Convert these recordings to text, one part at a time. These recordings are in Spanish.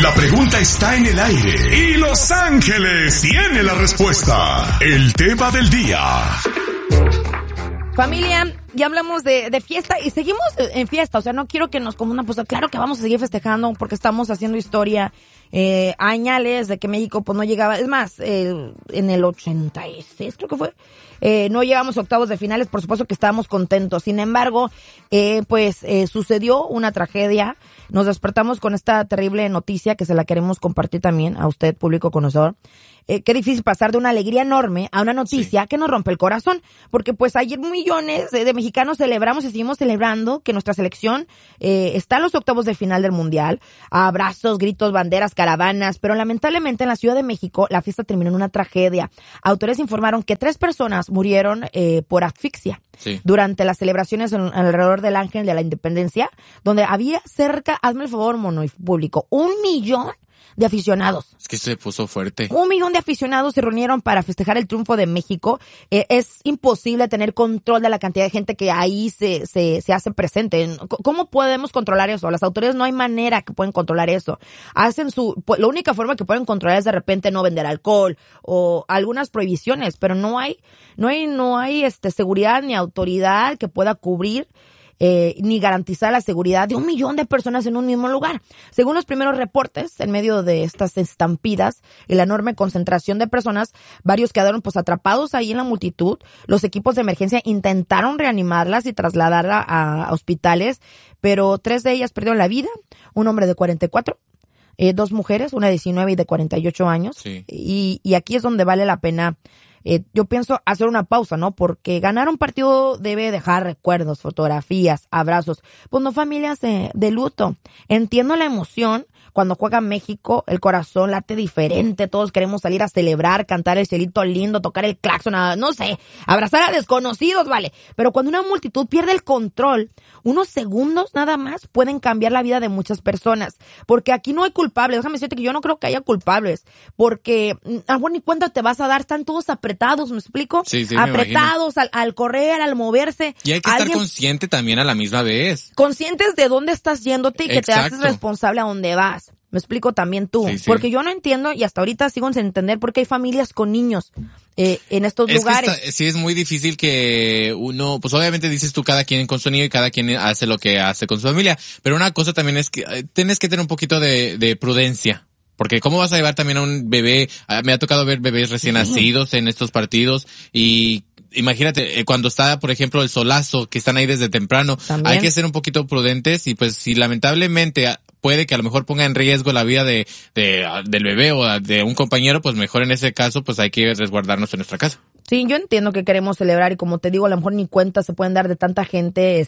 La pregunta está en el aire y Los Ángeles tiene la respuesta. El tema del día. Familia, ya hablamos de fiesta y seguimos en fiesta, o sea, no quiero que nos confundan, pues claro que vamos a seguir festejando porque estamos haciendo historia, añales de que México pues no llegaba, es más, en el 86 creo que fue, no llegamos a octavos de finales, por supuesto que estábamos contentos, sin embargo, sucedió una tragedia, nos despertamos con esta terrible noticia que se la queremos compartir también a usted, público conocedor. Qué difícil pasar de una alegría enorme a una noticia que nos rompe el corazón, porque pues ayer millones de mexicanos celebramos y seguimos celebrando que nuestra selección está en los octavos de final del mundial, abrazos, gritos, banderas, caravanas, pero lamentablemente en la Ciudad de México la fiesta terminó en una tragedia. Autoridades informaron que 3 personas murieron por asfixia durante las celebraciones alrededor del Ángel de la Independencia, donde había cerca, hazme el favor, mono y público, 1 millón de aficionados. Es que se puso fuerte. 1 millón de aficionados se reunieron para festejar el triunfo de México. Es imposible tener control de la cantidad de gente que ahí se hace presente. ¿Cómo podemos controlar eso? Las autoridades no hay manera que pueden controlar eso. La única forma que pueden controlar es de repente no vender alcohol o algunas prohibiciones, pero no hay seguridad ni autoridad que pueda cubrir ni garantizar la seguridad de 1 millón de personas en un mismo lugar. Según los primeros reportes, en medio de estas estampidas y la enorme concentración de personas, varios quedaron pues atrapados ahí en la multitud. Los equipos de emergencia intentaron reanimarlas y trasladarlas a hospitales, pero 3 de ellas perdieron la vida, un hombre de 44, 2 mujeres, una de 19 y de 48 años. Sí. Y aquí es donde vale la pena yo pienso hacer una pausa, ¿no? Porque ganar un partido debe dejar recuerdos, fotografías, abrazos. Pues no familias de luto. Entiendo la emoción. Cuando juega México, el corazón late diferente. Todos queremos salir a celebrar, cantar el cielito lindo, tocar el claxon, no sé, abrazar a desconocidos, vale. Pero cuando una multitud pierde el control, unos segundos nada más pueden cambiar la vida de muchas personas. Porque aquí no hay culpables. Déjame decirte que yo no creo que haya culpables. Porque, ni cuenta te vas a dar, están todos apretados, ¿me explico? Sí, apretados al correr, al moverse. Y hay que estar consciente también a la misma vez. Conscientes de dónde estás yéndote y que Exacto. te haces responsable a dónde vas. Me explico también tú. Sí. Porque yo no entiendo y hasta ahorita sigo sin entender por qué hay familias con niños en estos lugares. Que sí es muy difícil que uno, pues obviamente dices tú cada quien con su niño y cada quien hace lo que hace con su familia. Pero una cosa también es que tienes que tener un poquito de prudencia. Porque ¿cómo vas a llevar también a un bebé? Me ha tocado ver bebés recién nacidos en estos partidos y imagínate, cuando está, por ejemplo, el solazo, que están ahí desde temprano, ¿también? Hay que ser un poquito prudentes y pues si lamentablemente puede que a lo mejor ponga en riesgo la vida del bebé o de un compañero, pues mejor en ese caso pues hay que resguardarnos en nuestra casa. Sí, yo entiendo que queremos celebrar y como te digo, a lo mejor ni cuenta se pueden dar de tanta gente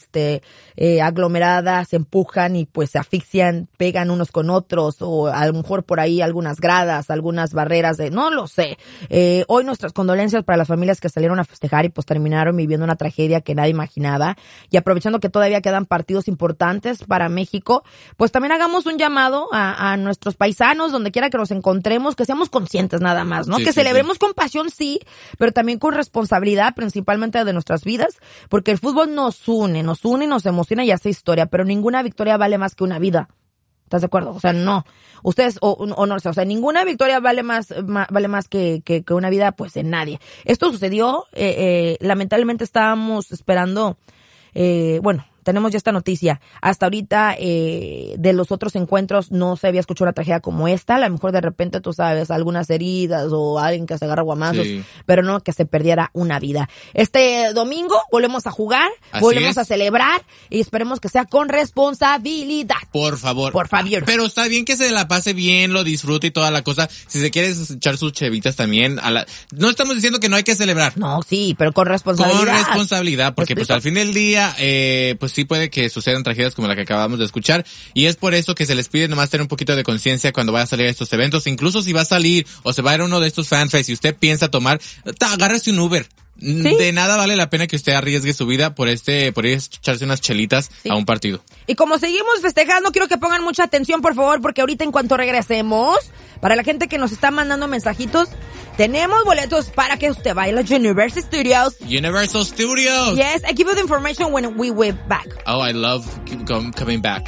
aglomerada, se empujan y pues se asfixian, pegan unos con otros o a lo mejor por ahí algunas gradas, algunas barreras no lo sé. Hoy nuestras condolencias para las familias que salieron a festejar y pues terminaron viviendo una tragedia que nadie imaginaba y aprovechando que todavía quedan partidos importantes para México, pues también hagamos un llamado a nuestros paisanos, donde quiera que nos encontremos, que seamos conscientes nada más, ¿no? Sí, que sí, celebremos con pasión, sí, pero también con responsabilidad, principalmente de nuestras vidas, porque el fútbol nos une, nos emociona y hace historia, pero ninguna victoria vale más que una vida. ¿Estás de acuerdo? O sea, no. Ustedes, o no, o sea, ninguna victoria vale más que una vida, pues en nadie. Esto sucedió, lamentablemente estábamos esperando, tenemos ya esta noticia. Hasta ahorita, de los otros encuentros no se había escuchado una tragedia como esta. A lo mejor de repente, tú sabes, algunas heridas o alguien que se agarra guamazos, sí, pero no que se perdiera una vida. Este domingo volvemos a jugar, volvemos a celebrar y esperemos que sea con responsabilidad. Por favor. Por favor. Pero está bien que se la pase bien, lo disfrute y toda la cosa. Si se quiere echar sus chevitas también, no estamos diciendo que no hay que celebrar. No, sí, pero con responsabilidad. Con responsabilidad, porque pues al fin del día, pues sí puede que sucedan tragedias como la que acabamos de escuchar y es por eso que se les pide nomás tener un poquito de conciencia cuando vaya a salir a estos eventos, incluso si va a salir o se va a ir a uno de estos fanfests y usted piensa tomar, agárrese un Uber. De nada vale la pena que usted arriesgue su vida por ir a echarse unas chelitas a un partido. Y como seguimos festejando, quiero que pongan mucha atención, por favor, porque ahorita en cuanto regresemos, para la gente que nos está mandando mensajitos, tenemos boletos para que usted vaya a los Universal Studios. Universal Studios. Yes, I give you the information when we will back. Oh, I love coming back.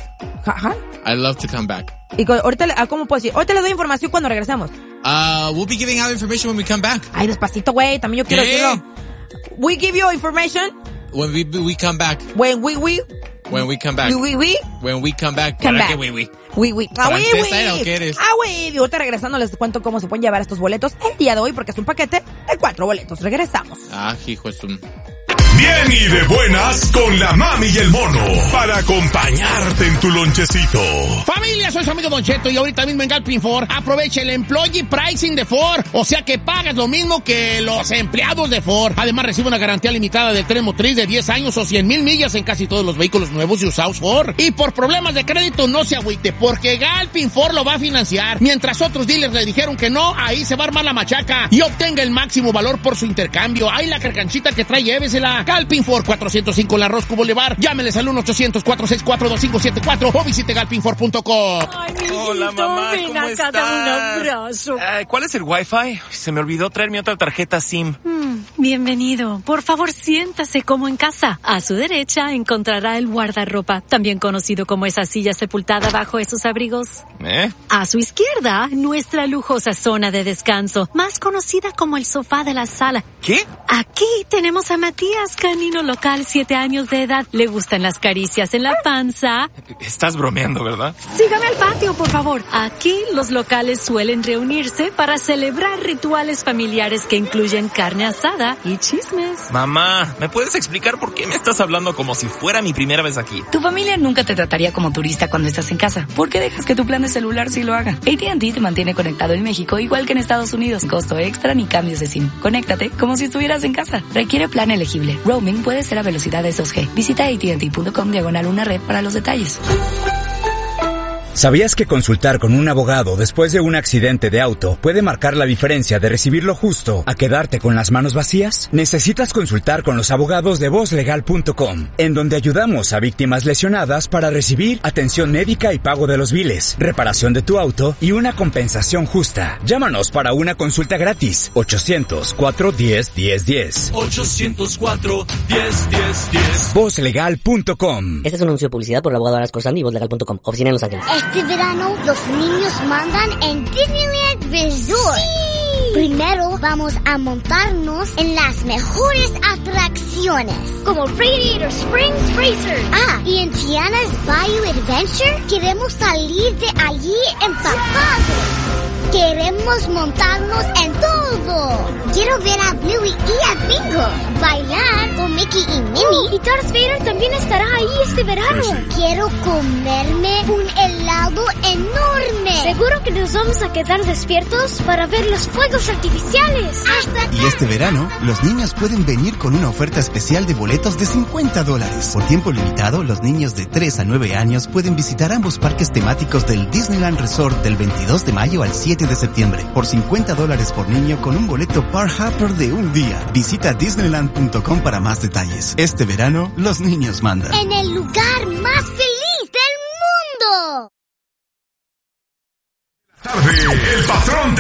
I love to come back. Y ahorita, ¿cómo puedo decir? Ahorita les doy información cuando regresemos. We'll be giving out information when we come back. Ay, despacito, güey, también yo quiero decirlo. We give you information. When we come back. When we come back. When we come back. Come back. ¿Francesa o qué eres? Y ahorita regresando les cuento cómo se pueden llevar estos boletos el día de hoy, porque es un paquete de 4 boletos. Regresamos. Hijo, es un... Bien y de buenas con la mami y el mono para acompañarte en tu lonchecito. Familia, soy su amigo Don Cheto y ahorita mismo en Galpin Ford aprovecha el Employee Pricing de Ford. O sea que pagas lo mismo que los empleados de Ford. Además recibe una garantía limitada del tren motriz de 10 años o 100,000 millas en casi todos los vehículos nuevos y usados Ford. Y por problemas de crédito no se agüite, porque Galpin Ford lo va a financiar. Mientras otros dealers le dijeron que no, ahí se va a armar la machaca y obtenga el máximo valor por su intercambio. Ahí la carcanchita que trae, llévesela. Galpin Ford, 405 La Rosco Boulevard. Llámeles al 1-800-464-2574 o visite galpinford.com. Ay, hola, mamá, ¿cómo estás? Un abrazo. ¿Cuál es el Wi-Fi? Se me olvidó traer mi otra tarjeta SIM. Bienvenido. Por favor, siéntase como en casa. A su derecha encontrará el guardarropa, también conocido como esa silla sepultada bajo esos abrigos. A su izquierda, nuestra lujosa zona de descanso, más conocida como el sofá de la sala. ¿Qué? Aquí tenemos a Matías, canino local, 7 años de edad. Le gustan las caricias en la panza. Estás bromeando, ¿verdad? Sígame al patio, por favor. Aquí los locales suelen reunirse para celebrar rituales familiares que incluyen carne asada y chismes. Mamá, ¿me puedes explicar por qué me estás hablando como si fuera mi primera vez aquí? Tu familia nunca te trataría como turista cuando estás en casa. ¿Por qué dejas que tu plan de celular sí lo haga? AT&T te mantiene conectado en México igual que en Estados Unidos. Costo extra ni cambios de SIM. Conéctate como si estuvieras en casa. Requiere plan elegible. Roaming puede ser a velocidades 2G. Visita AT&T.com/una red para los detalles. ¿Sabías que consultar con un abogado después de un accidente de auto puede marcar la diferencia de recibir lo justo a quedarte con las manos vacías? Necesitas consultar con los abogados de VozLegal.com, en donde ayudamos a víctimas lesionadas para recibir atención médica y pago de los biles, reparación de tu auto y una compensación justa. Llámanos para una consulta gratis. 800-410-1010. 800-410-1010. VozLegal.com. Este es un anuncio de publicidad por la abogada Horace Corsandi y VozLegal.com. Oficina en Los Ángeles. Este verano, los niños mandan en Disneyland Resort. ¡Sí! Primero, vamos a montarnos en las mejores atracciones, como Radiator Springs Racer. Y en Tiana's Bayou Adventure, queremos salir de allí empapados. Queremos montarnos en todo. Quiero ver a Bluey y a Bingo bailar con Mickey y Minnie. Y Darth Vader también estará ahí este verano. Quiero comerme un helado enorme. Seguro que nos vamos a quedar despiertos para ver los fuegos artificiales. Y este verano, los niños pueden venir con una oferta especial de boletos de $50. Por tiempo limitado, los niños de 3 a 9 años pueden visitar ambos parques temáticos del Disneyland Resort del 22 de mayo al 7 de septiembre por $50 por niño con un boleto Park Hopper de un día. Visita Disneyland.com para más detalles. Este verano, los niños mandan. En el lugar más feliz del mundo. El patrón